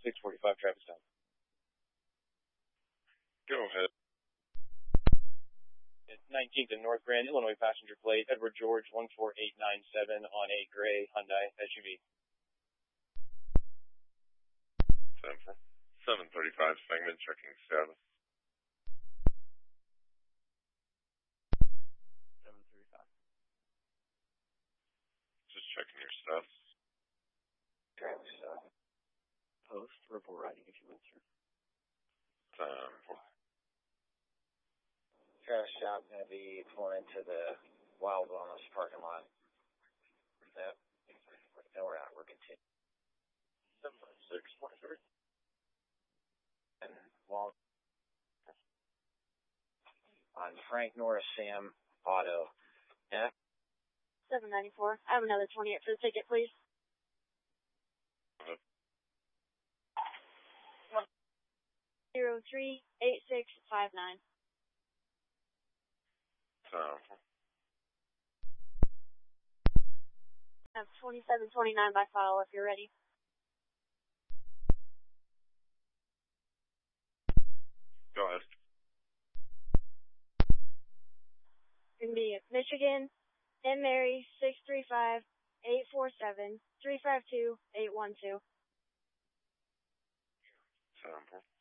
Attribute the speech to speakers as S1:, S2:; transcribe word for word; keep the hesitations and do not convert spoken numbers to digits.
S1: six forty-five traffic stop.
S2: Go ahead.
S1: nineteenth and North Grand, Illinois passenger plate, Edward George one four eight nine seven on a gray Hyundai S U V.
S2: seven thirty-five segment, checking status.
S1: seven thirty-five.
S2: Just checking your status.
S1: Traffic stop. Post, report riding if you would, sir.
S2: Time for
S3: Traffic stop going to be pulling into the Wild Wellness parking lot. Yep. No, we're out. We're continuing.
S1: seven five six, twenty-three.
S3: And Wal- on Frank Norris Sam Auto. Yeah.
S4: seven ninety-four. I have another twenty-eight for the ticket, please.
S2: Uh-huh.
S4: Zero three eight six five nine.
S2: time for
S4: I have twenty-seven twenty-nine by file if you're ready.
S2: Go ahead.
S4: Going to be Michigan, M. Mary, six three five eight four seven three five two eight one two.
S2: Time for